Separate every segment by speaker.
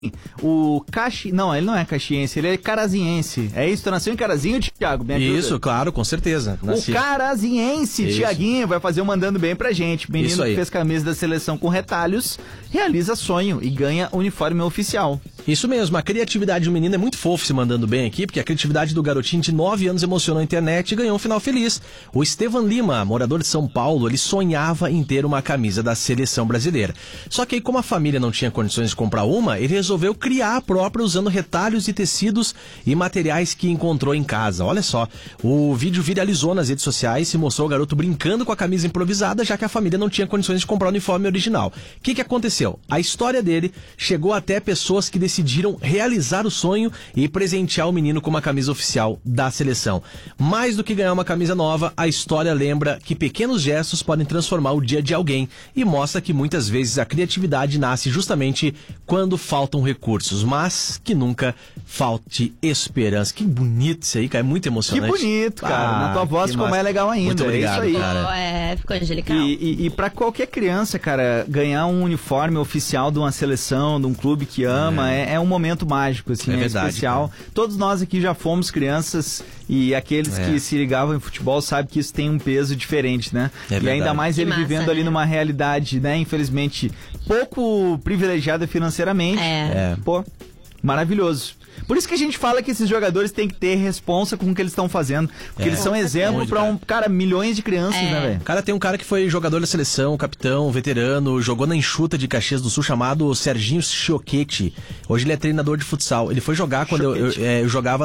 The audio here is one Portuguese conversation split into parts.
Speaker 1: O Não, ele não é caxiense, ele é carazinhense. É isso? Tu nasceu em Carazinho, Thiago?
Speaker 2: Isso, claro, com certeza.
Speaker 1: Nasci. O carazinhense, Thiaguinho, vai fazer um mandando bem pra gente. Menino que fez camisa da seleção com retalhos, realiza sonho e ganha uniforme oficial.
Speaker 2: Isso mesmo, a criatividade do menino é muito fofo se mandando bem aqui, porque a criatividade do garotinho de 9 anos emocionou a internet e ganhou um final feliz. O Estevan Lima, morador de São Paulo, ele sonhava em ter uma camisa da seleção brasileira. Só que aí, como a família não tinha condições de comprar uma, ele resolveu criar a própria usando retalhos e tecidos e materiais que encontrou em casa. Olha só, o vídeo viralizou nas redes sociais e mostrou o garoto brincando com a camisa improvisada, já que a família não tinha condições de comprar o uniforme original. O que aconteceu? A história dele chegou até pessoas que decidiram realizar o sonho e presentear o menino com uma camisa oficial da seleção. Mais do que ganhar uma camisa nova, a história lembra que pequenos gestos podem transformar o dia de alguém e mostra que muitas vezes a criatividade nasce justamente quando faltam recursos, mas que nunca falte esperança. Que bonito isso aí, cara, é muito emocionante.
Speaker 1: Que bonito, cara, na tua voz ficou mais legal ainda.
Speaker 2: Muito obrigado,
Speaker 1: é isso aí,
Speaker 2: cara.
Speaker 3: Ficou angelical.
Speaker 1: E pra qualquer criança, cara, ganhar um uniforme oficial de uma seleção, de um clube que ama, é um momento mágico, assim,
Speaker 2: verdade,
Speaker 1: especial. Cara. Todos nós aqui já fomos crianças e aqueles que se ligavam em futebol sabem que isso tem um peso diferente, né? E ainda mais ele vivendo ali numa realidade, né, infelizmente, pouco privilegiada financeiramente. Pô, maravilhoso. Por isso que a gente fala que esses jogadores têm que ter responsa com o que eles estão fazendo. Porque eles são exemplo pra milhões de crianças, né, velho?
Speaker 2: Cara, tem um cara que foi jogador da seleção, capitão, veterano, jogou na Enxuta de Caxias do Sul, chamado Serginho Chioquete. Hoje ele é treinador de futsal. Ele foi jogar quando eu jogava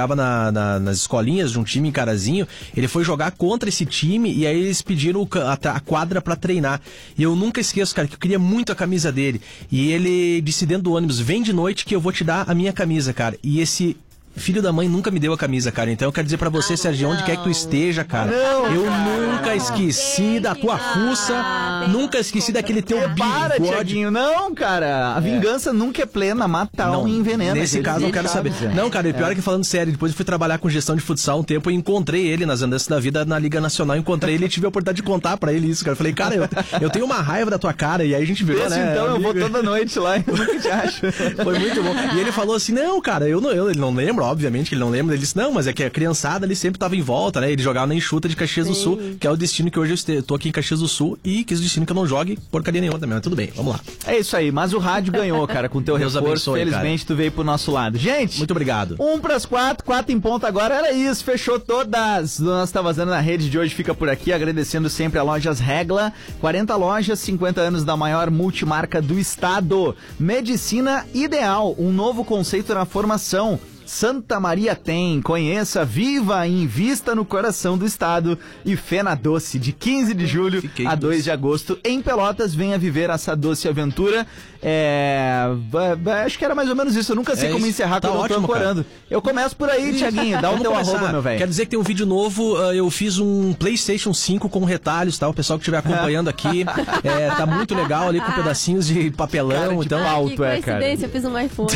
Speaker 2: nas escolinhas de um time em Carazinho. Ele foi jogar contra esse time e aí eles pediram a quadra pra treinar. E eu nunca esqueço, cara, que eu queria muito a camisa dele. E ele disse dentro do ônibus, vem de noite que eu vou te dar a minha camisa, cara. E esse filho da mãe nunca me deu a camisa, cara. Então eu quero dizer pra você, Serginho, onde quer que tu esteja, cara, eu nunca esqueci da tua fuça, nunca esqueci daquele teu bigode.
Speaker 1: Para, Thiaguinho, não, cara. A vingança nunca é plena, mata um e envenena.
Speaker 2: Nesse caso eu quero saber. Não, cara, pior é que falando sério, depois eu fui trabalhar com gestão de futsal um tempo e encontrei ele nas andanças da vida na Liga Nacional, encontrei ele e tive a oportunidade de contar pra ele isso, cara. Eu falei, cara, eu tenho uma raiva da tua cara, e aí a gente viu, né?
Speaker 1: Então eu vou toda noite lá e nunca te acho.
Speaker 2: Foi muito bom. E ele falou assim, não, cara, ele não lembra, obviamente que ele não lembra. Ele disse, não, mas é que a criançada ali sempre tava em volta, né? Ele jogava na Enxuta de Caxias do Sul, que é o destino que hoje eu tô aqui em Caxias do Sul e que é o destino que eu não jogue porcaria nenhuma também, mas tudo bem, vamos lá.
Speaker 1: É isso aí, mas o rádio ganhou, cara, com teu
Speaker 2: Deus
Speaker 1: reforço,
Speaker 2: abençoe,
Speaker 1: felizmente
Speaker 2: cara.
Speaker 1: Tu veio pro nosso lado. Gente,
Speaker 2: muito obrigado.
Speaker 1: 1:4, 4 em ponto agora, era isso, fechou todas. Nós Tá Vazando na Rede de hoje fica por aqui, agradecendo sempre a Lojas Regla, 40 lojas, 50 anos da maior multimarca do estado. Medicina Ideal, um novo conceito na formação. Santa Maria tem, conheça, viva e invista no coração do estado. E Fena Doce, de 15 de julho a 2 de agosto em Pelotas, venha viver essa doce aventura. Acho que era mais ou menos isso, eu nunca sei como encerrar quando eu tô ancorando. Eu começo por aí, Thiaguinho, dá o teu arroba, meu velho.
Speaker 2: Quer dizer que tem um vídeo novo, eu fiz um PlayStation 5 com retalhos, tá? O pessoal que estiver acompanhando aqui, tá muito legal ali com pedacinhos de papelão.
Speaker 1: Cara,
Speaker 2: então,
Speaker 3: que coincidência, eu fiz um iPhone.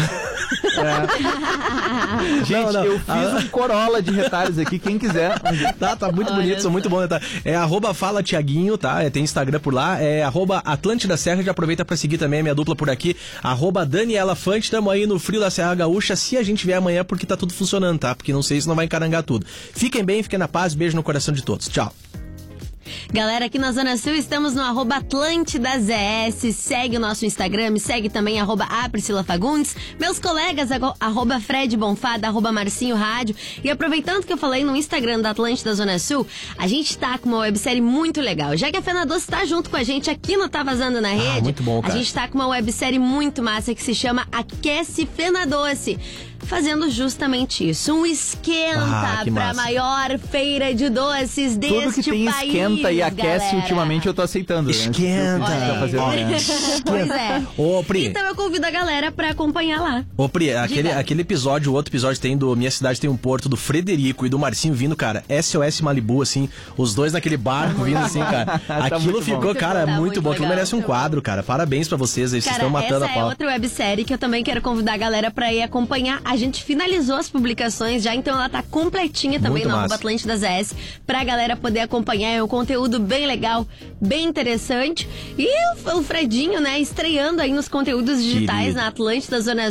Speaker 1: Gente, eu fiz um Corolla de retalhos aqui, quem quiser.
Speaker 2: Tá muito bonito, são muito bons retalhos. @Fala Thiaguinho, tá? Tem Instagram por lá, @Atlântida Serra, já aproveita pra seguir também a minha dupla por aqui, @Daniela Fante, tamo aí no frio da Serra Gaúcha, se a gente vier amanhã porque tá tudo funcionando, tá? Porque não sei se não vai encarangar tudo. Fiquem bem, fiquem na paz, beijo no coração de todos, tchau.
Speaker 3: Galera, aqui na Zona Sul estamos no @AtlântidaZS, segue o nosso Instagram, segue também @Priscila Fagundes, meus colegas @Fred Bonfada, @Marcinho Rádio. E aproveitando que eu falei no Instagram da Atlântida Zona Sul, a gente tá com uma websérie muito legal. Já que a Fena Doce tá junto com a gente aqui no Tá Vazando na Rede,
Speaker 2: muito bom, cara.
Speaker 3: A gente tá com uma websérie muito massa que se chama Aquece Fena Doce. Fazendo justamente isso, um esquenta pra maior feira de doces deste país.
Speaker 1: Tudo que tem
Speaker 3: país,
Speaker 1: esquenta e aquece,
Speaker 3: galera.
Speaker 1: Ultimamente eu tô aceitando.
Speaker 2: Esquenta.
Speaker 1: Né?
Speaker 3: Pois é.
Speaker 2: Ô, Pri.
Speaker 3: Então eu convido a galera pra acompanhar lá.
Speaker 2: Ô, Pri, aquele episódio, o outro episódio tem do Minha Cidade Tem um Porto, do Frederico e do Marcinho vindo, cara, SOS Malibu, assim, os dois naquele barco vindo, assim, cara. Aquilo ficou, cara, muito bom. Aquilo merece um quadro, cara. Parabéns pra vocês aí, vocês estão matando a pau.
Speaker 3: Essa é outra websérie que eu também quero convidar a galera pra ir acompanhar A gente finalizou as publicações já, então ela tá completinha também no @AtlântidaZS pra galera poder acompanhar. É um conteúdo bem legal, bem interessante. E o Fredinho, né, estreando aí nos conteúdos digitais na Atlântida Zona